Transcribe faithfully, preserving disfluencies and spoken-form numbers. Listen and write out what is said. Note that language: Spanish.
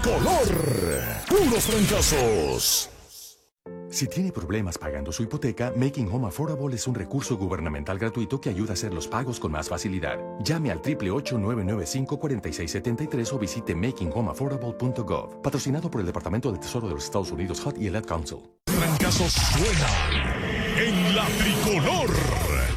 tricolor. Puros fracasos. Si tiene problemas pagando su hipoteca, Making Home Affordable es un recurso gubernamental gratuito que ayuda a hacer los pagos con más facilidad. Llame al ocho ocho ocho, nueve nueve cinco, cuatro seis siete tres o visite making home affordable punto gov. Patrocinado por el Departamento del Tesoro de los Estados Unidos, H U D y el Ad Council. Fracasos suenan en la tricolor.